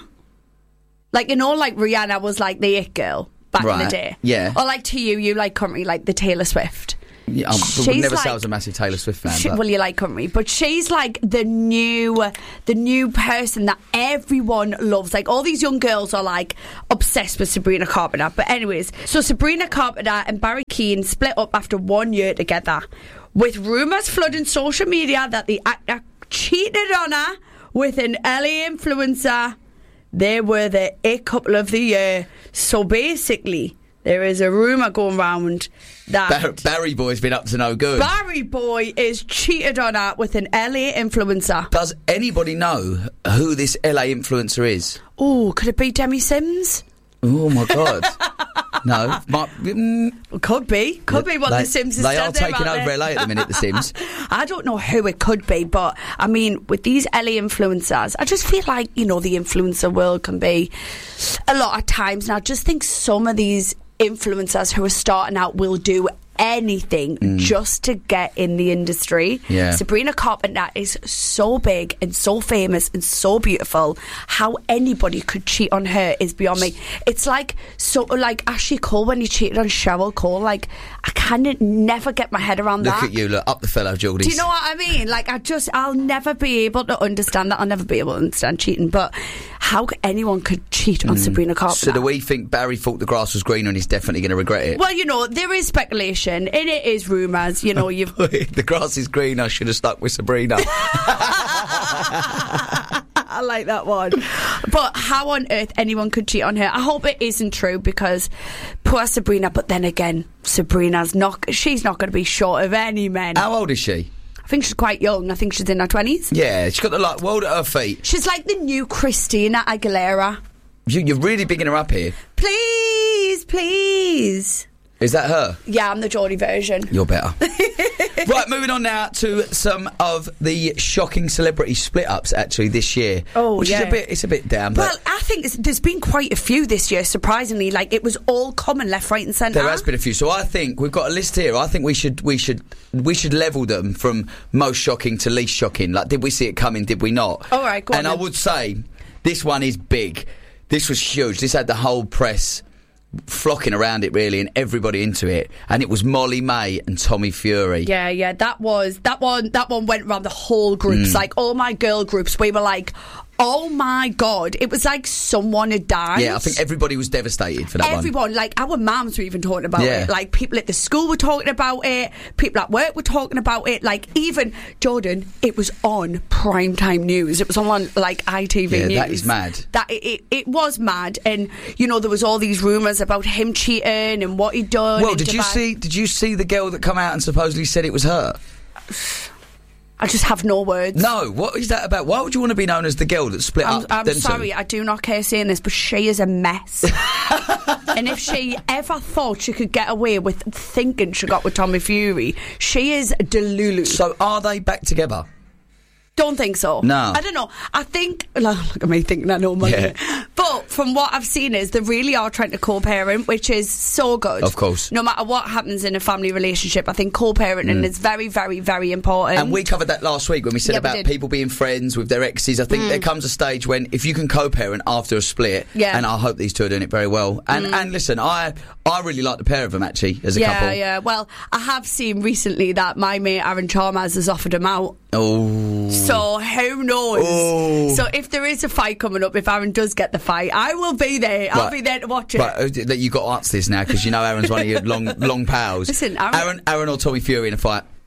Like, you know, like Rihanna was like the it girl back in the Right, day. yeah. Or like to you, you like country, like the Taylor Swift. Yeah, I would She's never say I like- was a massive Taylor Swift fan. She, but well, you like country, but she's like the new, the new person that everyone loves. Like all these young girls are like obsessed with Sabrina Carpenter. But anyways, so Sabrina Carpenter and Barry Keane split up after one year together, with rumours flooding social media that the actor cheated on her with an L A influencer. They were the it couple of the year. So basically, there is a rumour going round that Bar- Barry Boy's been up to no good. Barry Boy is cheated on her with an L A influencer. Does anybody know who this L A influencer is? Oh, could it be Demi Sims? Oh my God. No. My, mm, Could be. Could be what they, the Sims is They are said there, taking aren't over they? L A at the minute, the Sims. I don't know who it could be, but I mean, with these L A influencers, I just feel like, you know, the influencer world can be a lot of times. And I just think some of these influencers who are starting out will do anything Mm. just to get in the industry. Yeah. Sabrina Carpenter is so big and so famous and so beautiful. How anybody could cheat on her is beyond me. It's like so like Ashley Cole when he cheated on Cheryl Cole. Like I kind of never get my head around Look that. at you, look, up the fellow, Geordies. Do you know what I mean? Like, I just, I'll never be able to understand that. I'll never be able to understand cheating. But how c- anyone could cheat on Mm. Sabrina Carpenter? So do we think Barry thought the grass was greener and he's definitely going to regret it? Well, you know, there is speculation, and it is rumours. You know, you've. The grass is green, I should have stuck with Sabrina. I like that one. But how on earth anyone could cheat on her? I hope it isn't true because poor Sabrina. But then again, Sabrina's not. She's not going to be short of any men. How old is she? I think she's quite young. I think she's in her twenties. Yeah, she's got the like, world at her feet. She's like the new Christina Aguilera. You, you're really bigging her up here. Please, please. Is that her? Yeah, I'm the Geordie version. You're better. Right, moving on now to some of the shocking celebrity split-ups actually this year. Oh, which yeah. is a bit, it's a bit down. But Well, I think it's, there's been quite a few this year, surprisingly. Like, it was all common left, right and centre. there has been a few. So I think we've got a list here. I think we should we should we should level them from most shocking to least shocking. Like, did we see it coming? Did we not? All right, go on And I then. would say this one is big. This was huge. This had the whole press flocking around it really and everybody into it, and it was Molly May and Tommy Fury. Yeah, yeah, that was that one. That one went around the whole groups. Mm. Like all my girl groups, we were like, "Oh my god!" It was like someone had died. Yeah, I think everybody was devastated for that one. Everyone, like our mums were even talking about Yeah. it. Like people at the school were talking about it. People at work were talking about it. Like even Jordan, it was on primetime news. It was on like I T V Yeah, news. that is mad. That it, it, it was mad, and you know there was all these rumours about him cheating and what he'd done. Well, in did you Dubai. see? Did you see the girl that come out and supposedly said it was her? I just have no words. No, what is that about? Why would you want to be known as the girl that split I'm, up? I'm them two? sorry, I do not care saying this, but she is a mess. And if she ever thought she could get away with thinking she got with Tommy Fury, she is delulu. So are they back together? Don't think so. No. I don't know. I think, look at me thinking I know money. Yeah. But from what I've seen is they really are trying to co-parent, which is so good. Of course. No matter what happens in a family relationship, I think co-parenting Mm. is very, very, very important. And we covered that last week when we said Yeah, we about did. people being friends with their exes. I think Mm. there comes a stage when if you can co-parent after a split, Yeah. and I hope these two are doing it very well. And Mm. and listen, I I really like the pair of them actually as a yeah, couple. yeah. Well, I have seen recently that my mate Aaron Chalmers has offered him out. Oh. So who knows? Oh. So if there is a fight coming up, if Aaron does get the fight, I will be there. I'll Right. be there to watch it. Right, uh, that you got to answer this now because you know Aaron's one of your long long pals. Listen, Aaron- Aaron, Aaron or Tommy Fury in a fight?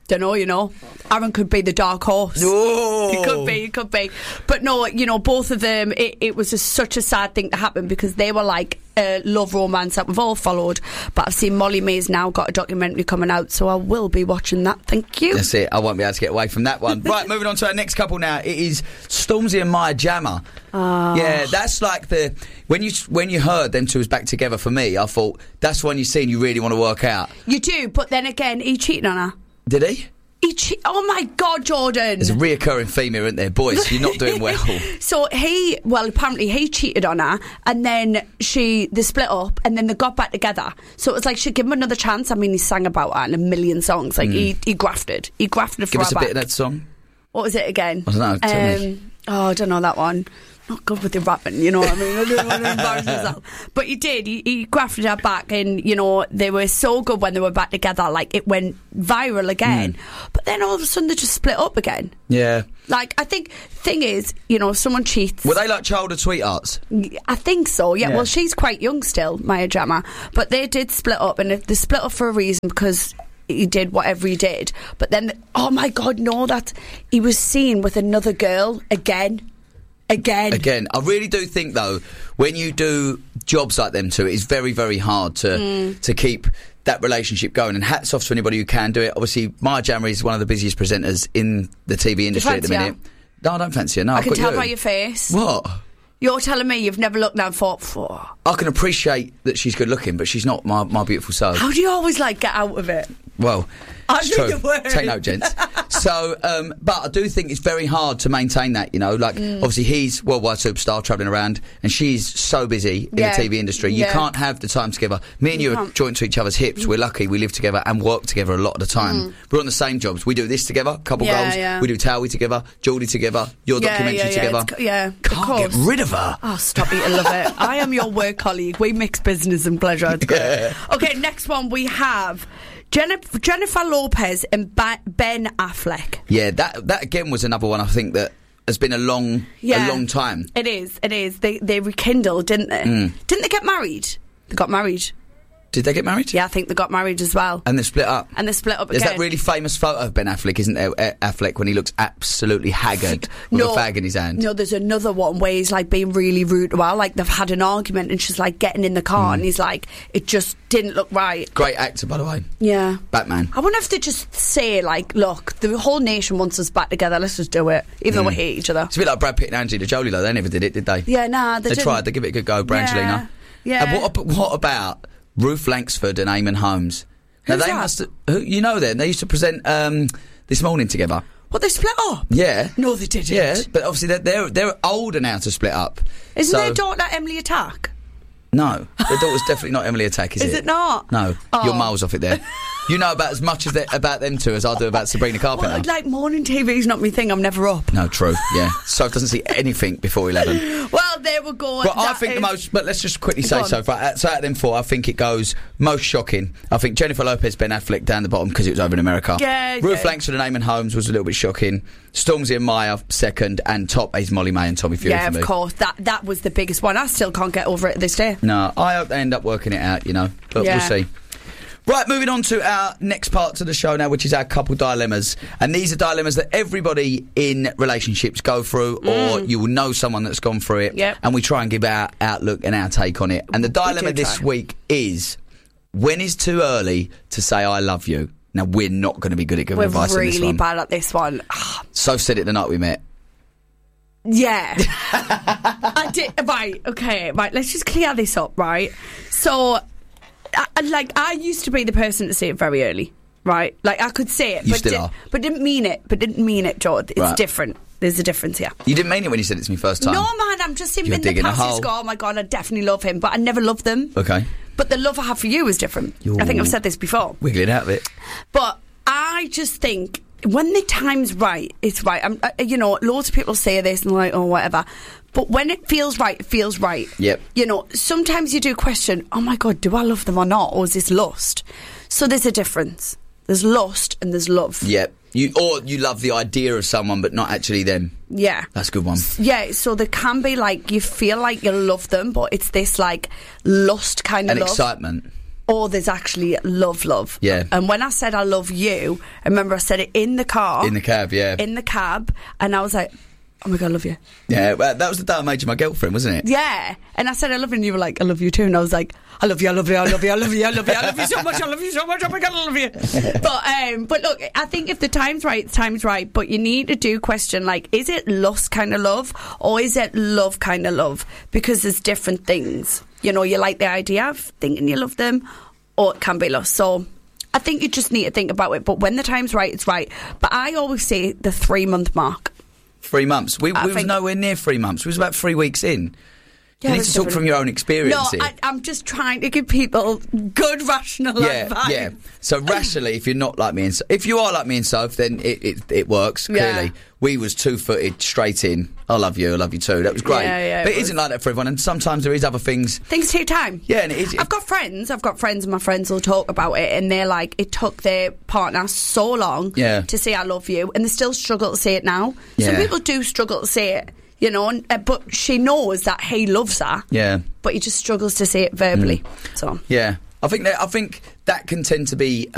Don't know, you know. Aaron could be the dark horse. Oh. He could be, he could be. But no, you know, both of them, it, it was just such a sad thing to happen because they were like a love romance that we've all followed. But I've seen Molly May's now got a documentary coming out, so I will be watching that. Thank you. That's it. I won't be able to get away from that one. Right, moving on to our next couple now. It is Stormzy and Maya Jama. Oh. Yeah, that's like the... When you when you heard them two was back together, for me, I thought, that's one you've seen you really want to work out. You do, but then again, he cheated on her. Did he? He che- oh my God, Jordan. There's a reoccurring theme here, isn't there? Boys, you're not doing well. So he, well, apparently he cheated on her, and then she, they split up, and then they got back together. So it was like she'd give him another chance. I mean, he sang about her in a million songs. Like, mm. he, he grafted. He grafted for Give us a back. bit of that song. What was it again? I don't know, tell um, me. Oh, I don't know that one. Not good with the rapping, you know what I mean? I don't want to embarrass myself. But he did. He, he grafted her back, and, you know, they were so good when they were back together. Like, it went viral again. Mm. But then all of a sudden they just split up again. Yeah. Like, I think, thing is, you know, someone cheats. Were they like childhood sweethearts? I think so, yeah. Yeah. Well, she's quite young still, Maya Jama. But they did split up, and they split up for a reason because he did whatever he did. But then, oh my God, no, that he was seen with another girl again. Again. Again. I really do think, though, when you do jobs like them two, it's very, very hard to Mm. to keep that relationship going. And hats off to anybody who can do it. Obviously, Maya Jama is one of the busiest presenters in the T V industry at the fancy minute. No, I don't fancy her. No, I I've can got tell you. by your face. What? You're telling me you've never looked down and thought, "Phew." I can appreciate that she's good looking, but she's not my, my beautiful soul. How do you always, like, get out of it? Well, I it's think true. the word. Take note, gents. So, um, but I do think it's very hard to maintain that, you know. Like, Mm. obviously, he's worldwide superstar travelling around, and she's so busy in Yeah. the T V industry. You Yeah. can't have the time together. Me and you, You are can't. joined to each other's hips. We're lucky. We live together and work together a lot of the time. Mm. We're on the same jobs. We do this together, couple Yeah, goals. yeah. We do Towie together, Geordie together, your Yeah, documentary yeah, yeah, together. it's- yeah, Can't of course. get rid of her. Oh, stop it. I love it. I am your work colleague. We mix business and pleasure. It's great. Yeah. Okay, next one we have Jennifer, Jennifer Lopez and ba- Ben Affleck. Yeah, that that again was another one I think that has been a long, Yeah. a long time. It is, it is. They they rekindled, didn't they? Mm. Didn't they get married? They got married. Did they get married? Yeah, I think they got married as well. And they split up. And they split up There's again. that really famous photo of Ben Affleck, isn't there? Uh, Affleck when he looks absolutely haggard with No. a fag in his hand. No, there's another one where he's like being really rude. Well, like they've had an argument and she's like getting in the car Mm. and he's like, it just didn't look right. Great actor, by the way. Yeah. Batman. I wonder if they just say, like, look, the whole nation wants us back together, let's just do it, even though we Mm. hate each other. It's a bit like Brad Pitt and Angelina Jolie, though. They never did it, did they? Yeah, nah, they They didn't. tried. They give it a good go, Brangelina. Yeah. And what, ab- what about Ruth Langsford and Eamon Holmes? Now, Who's they that? must have, who, you know them. They used to present um, This Morning together. What, they split up? Yeah. No, they didn't. Yeah, but obviously they're, they're, they're older now to split up. Isn't So- their daughter Emily Attack? No, their daughter's definitely not Emily Attack, is, Is it not? No, Oh. you're miles off it there. You know about as much as they, about them two as I do about Sabrina Carpenter. Well, like, morning T V's not my thing, I'm never up. No, true, yeah. So doesn't see anything before eleven. Well, there we go. But I That think the is- most, but let's just quickly Go say on. so far. So out of them four, I think it goes most shocking. I think Jennifer Lopez, Ben Affleck down the bottom because it was over in America. Yeah, Ruth yeah. Langsford and Eamon Holmes was a little bit shocking. Stormzy and Maya second, and top is Molly May and Tommy Fury Yeah, for of me. course. That that was the biggest one. I still can't get over it to this day. No, I hope they end up working it out, you know, but Yeah. we'll see. Right, moving on to our next part to the show now, which is our couple dilemmas. And these are dilemmas that everybody in relationships go through, or you will know someone that's gone through it. Mm. Yep. And we try and give our outlook and our take on it. And the dilemma do this try. week is, when is too early to say I love you? Now, we're not going to be good at giving We're advice on this really one. bad at this one. So said it the night we met. Yeah. I did. Right, okay, right, let's just clear this up, right? So, I, I- like, I used to be the person to say it very early, right? Like, I could say it, You but, still di- are. but didn't mean it, but didn't mean it, George. It's Right. different. There's a difference here. You didn't mean it when you said it to me first time. No, man, I'm just in, You're in the digging a past. hole. Just go, oh my God, I definitely love him, but I never loved them. Okay. But the love I have for you is different. I think I've said this before. Wiggling out of it. But I just think when the time's right, it's right. I'm, uh, you know, loads of people say this and like, oh, whatever. But when it feels right, it feels right. Yep. You know, sometimes you do question, oh my God, do I love them or not? Or is this lust? So there's a difference. There's lust and there's love. Yep. You, or you love the idea of someone, but not actually them. Yeah. That's a good one. Yeah, so there can be like, you feel like you love them, but it's this like lust kind of And love. excitement. or there's actually love, love. Yeah. And when I said I love you, I remember I said it in the car. In the cab, yeah. In the cab, and I was like, oh my God, I love you. Yeah, well, that was the day I made you my girlfriend, wasn't it? Yeah. And I said I love you, and you were like, I love you too. And I was like, I love you, I love you, I love you, I love you, I love you, I love you so much, I love you so much, oh my God, I love you. But um, but look, I think if the time's right, the time's right. But you need to do question, like, is it lust kind of love, or is it love kind of love? Because there's different things. You know, you like the idea of thinking you love them, or it can be lust. So I think you just need to think about it. But when the time's right, it's right. But I always say the three-month mark. Three months. We, we was think- nowhere near three months. We was about three weeks in. Yeah, you need that's to talk different. from your own experience No, here. I, I'm just trying to give people good, rational yeah, advice. yeah. So rationally, if you're not like me and so- if you are like me and Soph, then it, it, it works, Yeah. clearly. We was two-footed, straight in. I love you, I love you too. That was great. Yeah, yeah, but it it isn't like that for everyone, and sometimes there is other things. Things take time. Yeah, and it is. I've got friends, I've got friends, and my friends will talk about it, and they're like, it took their partner so long Yeah. to say I love you, and they still struggle to say it now. Some Yeah. people do struggle to say it, you know, and, uh, but she knows that he loves her, Yeah. but he just struggles to say it verbally. So Yeah. I think that I think that can tend to be